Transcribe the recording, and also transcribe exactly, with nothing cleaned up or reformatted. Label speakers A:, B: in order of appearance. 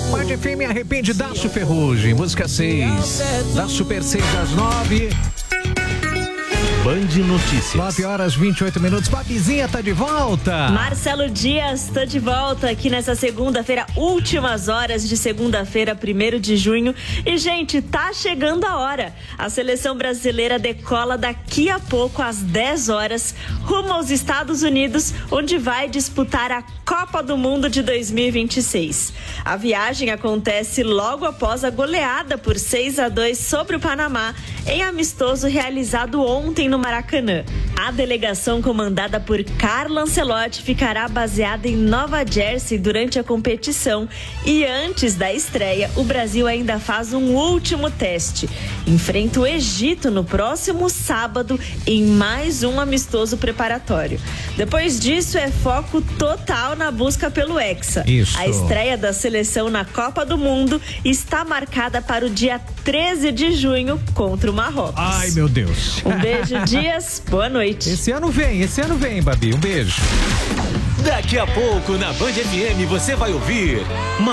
A: Band F M arrepende Daço Ferrugem, música seis. Da Super seis às nove.
B: Band Notícias.
A: nove horas e vinte e oito minutos. Babizinha tá de volta.
C: Marcelo Dias tá de volta aqui nessa segunda-feira, últimas horas de segunda-feira, primeiro de junho. E, gente, tá chegando a hora. A seleção brasileira decola daqui a pouco, às dez horas, rumo aos Estados Unidos, onde vai disputar a Copa do Mundo de dois mil e vinte e seis. A viagem acontece logo após a goleada por seis a dois sobre o Panamá, em amistoso realizado ontem no Maracanã. A delegação comandada por Carlo Ancelotti ficará baseada em Nova Jersey durante a competição e antes da estreia, o Brasil ainda faz um último teste. Enfrenta o Egito no próximo sábado em mais um amistoso preparatório. Depois disso, é foco total na busca pelo Hexa.
A: Isso.
C: A estreia da seleção na Copa do Mundo está marcada para o dia treze de junho contra o Marrocos.
A: Ai, meu Deus.
C: Um beijo, Dias. Boa noite.
A: Esse ano vem, esse ano vem, Babi. Um beijo.
B: Daqui a pouco na Band F M você vai ouvir